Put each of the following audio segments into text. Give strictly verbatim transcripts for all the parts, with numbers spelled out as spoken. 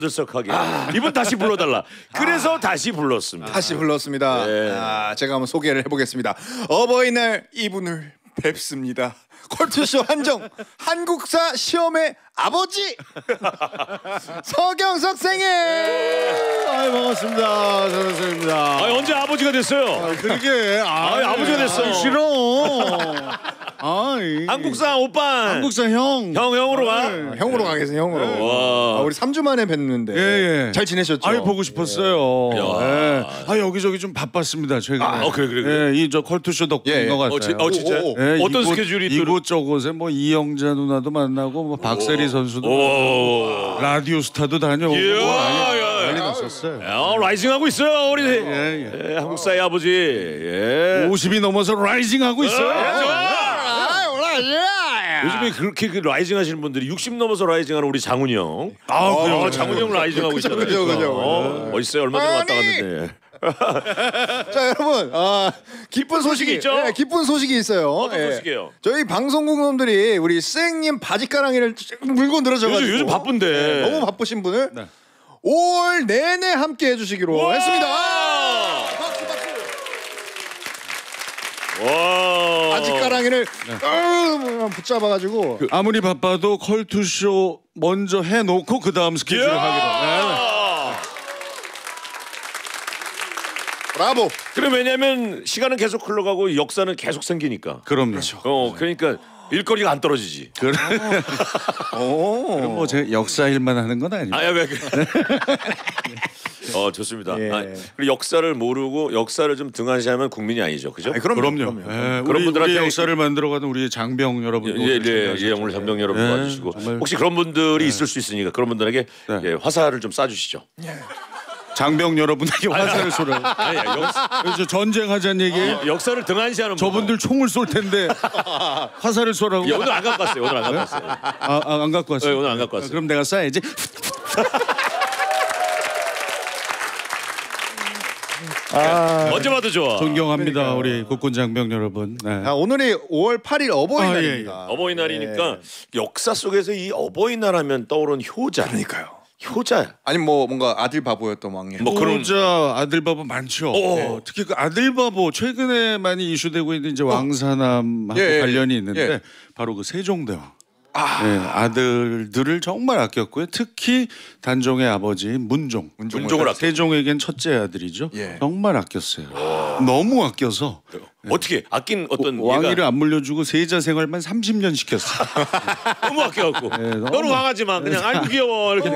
들썩하게 이분 다시 불러달라. 그래서 아. 다시 불렀습니다. 다시 불렀습니다. 네. 아, 제가 한번 소개를 해보겠습니다. 어버이날 이분을 뵙습니다. 컬투쇼 한정 한국사 시험의 아버지 서경석 생일. 아 반갑습니다. 서경석입니다. 아 언제 아버지가 됐어요? 아, 그러게. 아, 아 아버지가 됐어. 아, 싫어. 아이. 한국사 오빠. 한국사 형. 형 형으로 가. 아, 형으로 가겠습니다. 형으로. 와. 아, 우리 삼 주 만에 뵀는데 예, 예. 잘 지내셨죠? 아이 보고 싶었어요. 예. 아 여기저기 좀 바빴습니다. 최근에. 아, 어, 그래 그래. 그래. 예, 이 저 컬투쇼 덕분인 예, 예. 것 같아요. 어, 지, 어 진짜. 오, 오, 오. 예, 어떤 이곳, 스케줄이 또 이곳저곳에 뭐 이영자 누나도 만나고 뭐 박세리 선수도 오. 라디오 스타도 다녀오고 이야, 뭐 난리, 야, 난리 났었어요. 야, 라이징하고 있어요 우리 예, 예. 예, 한국사의 아버지. 예. 오십이 넘어서 라이징 하고 있어요. 아, 올라, 예. 요즘에 그렇게 그 라이징 하시는 분들이 육십 넘어서 라이징하는 우리 장훈이 형. 아, 그래요? 어, 장훈이 형 라이징 하고 있잖아요. 그죠, 그죠. 어, 멋있어요. 얼마 전에 왔다 아니. 갔는데. 자 여러분, 아, 기쁜 소식이 있죠? 예, 기쁜 소식이 있어요. 어떤 예. 소식이에요? 저희 방송국 놈들이 우리 쌩님 바지가랑이를 쭉 물고 늘어져가지고 요즘, 요즘 바쁜데. 예, 너무 바쁘신 분을 네. 오월 내내 함께 해주시기로 와! 했습니다. 아! 박수 박수. 와. 바지가랑이를 어, 붙잡아가지고 그 아무리 바빠도 컬투쇼 먼저 해놓고 그 다음 스케줄을 이야. 하기로. 네. 브라보. 그래 왜냐면 시간은 계속 흘러가고 역사는 계속 생기니까. 그럼요. 어 그러니까 일거리가 안 떨어지지. 그래. 오. 그럼 뭐 제가 역사 일만 하는 건 아니고. 아야 왜? 어 좋습니다. 예. 아, 그리고 역사를 모르고 역사를 좀 등한시하면 국민이 아니죠, 그죠? 아니, 그럼요. 그럼요. 그럼요. 예, 그런 우리, 분들한테 우리 역사를 만들어가는 우리 장병 여러분. 예, 예, 예, 오늘 장병 여러분 예, 도와주시고 정말. 혹시 그런 분들이 있을 수 있으니까 그런 분들에게 네. 예, 화살을 좀 쏴주시죠. 장병 여러분에게 화살을 쏘라고. 아니, 역, 그래서 전쟁하자는 얘기예요. 역사를 등한시하는 저분들 총을 쏠 텐데 화살을 쏘라고. 예, 오늘 안 갖고 왔어요. 오늘 안 갖고 왔어요. 아, 아, 안 갖고 왔어요. 네, 오늘 안 갖고 왔어요. 아, 그럼 내가 쏴야지. 언제 봐도 좋아. 존경합니다, 우리 국군 장병 여러분. 네. 아, 오늘이 오월 팔일 어버이날입니다. 아, 어버이날이니까 역사 속에서 이 어버이날 하면 떠오르는 효자. 그러니까요. 효자. 아니 뭐 뭔가 아들 바보였던 왕이. 뭐 그런- 효자 아들 바보 많죠. 어. 어, 특히 그 아들 바보 최근에 많이 이슈되고 있는 이제 왕사남하고 예, 예, 관련이 있는데 예. 바로 그 세종대왕. 아. 예, 아들들을 정말 아꼈고요. 특히 단종의 아버지 문종. 문종을 문종을 아꼈- 세종에겐 첫째 아들이죠. 예. 정말 아꼈어요. 너무 아껴서 어떻게 아낀 어떤 왕위를 얘가 안 물려주고 세자 생활만 삼십 년 시켰어요. 너무 아껴갖고 너무- 너는 왕하지만 그냥 아이고 귀여워 이렇게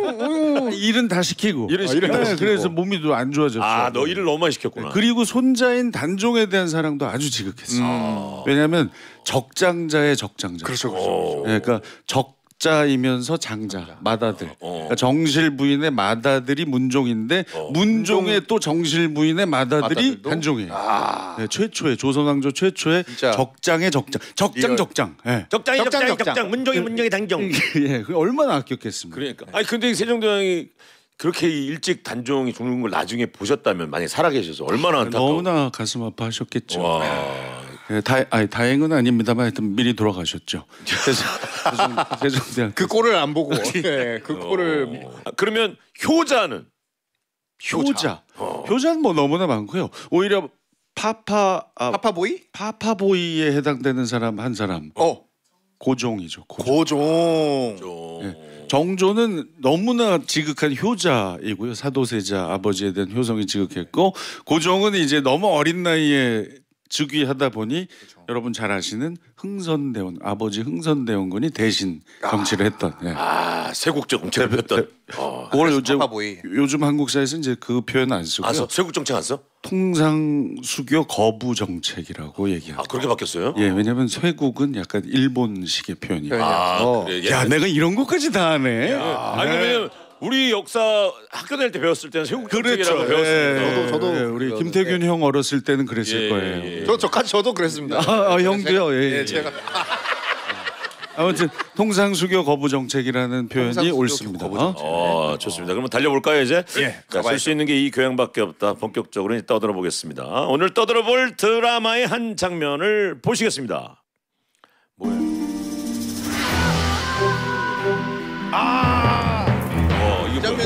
일은 다 시키고. 일은 시키고. 네, 시키고. 그래서 몸이 또 안 좋아졌어요. 아너 일을 너무 많이 시켰구나. 그리고 손자인 단종에 대한 사랑도 아주 지극했어요. 왜냐하면 적장자의 적장자. 그렇죠, 그렇죠. 어. 예, 그러니까 적자이면서 장자, 맏아들. 어. 그러니까 정실 부인의 맏아들이 문종인데 문종의 또 정실 부인의 맏아들이 맏아들도? 단종이에요. 예, 최초의 조선왕조 최초의 진짜. 적장의 적장, 적장 이걸- 적장. 예. 적장이 적장, 적장이 적장. 적장 문종이 문종이 단종. 예, 그 얼마나 아꼈겠습니까? 그러니까. 아니 근데 세종대왕이 그렇게 일찍 단종이 죽는 걸 나중에 보셨다면 만약 살아계셔서 얼마나 안타까워. 너무나 가슴 아파하셨겠죠. 와. 예, 다, 아니, 다행은 아닙니다만 하여튼 미리 돌아가셨죠. 그래서 세종, 세종대왕 그 꼴을 안 보고. 네, 그 꼴을. 아, 그러면 효자는 효자. 효자는 뭐 너무나 많고요. 오히려 파파 아, 파파보이? 파파보이에 해당되는 사람 한 사람 어. 고종이죠. 고종. 고종. 좀 예. 정조는 너무나 지극한 효자이고요. 사도세자 아버지에 대한 효성이 지극했고 고종은 이제 너무 어린 나이에 즉위하다 보니 여러분 잘 아시는 흥선대원 아버지 흥선대원군이 대신 정치를 했던. 예. 아 세국적 정책을 폈던. 어. 그걸 요즘 파파보이. 요즘 한국사에서 이제 그 표현 안 쓰고요. 아 서- 세국 정책 안 써? 통상수교 거부 정책이라고 아 얘기합니다. 그렇게 바뀌었어요? 예, 왜냐하면 쇄국은 약간 일본식의 표현이에요. 아 어. 그래. 야, 내가 이런 것까지 다 하네. 아니 왜냐면 우리 역사 학교 다닐 때 배웠을 때는 세국 정책이라고 그렇죠. 배웠으니까. 예, 저도- 저도 예, 우리 그런- 김태균 형 어렸을 때는 그랬을 예, 거예요. 예, 예. 저 저까지 저도 그랬습니다. 아, 아, 형도요. 예, 예, 예. 제가 아무튼 통상수교 거부 정책이라는 표현이 통상수교 옳습니다. 거부 어? 정책. 어 좋습니다. 그러면 달려볼까요 이제? 예, 쓸 수 있는 게 이 교양밖에 없다. 본격적으로 이제 떠들어 보겠습니다. 오늘 떠들어 볼 드라마의 한 장면을 보시겠습니다. 뭐예요? 아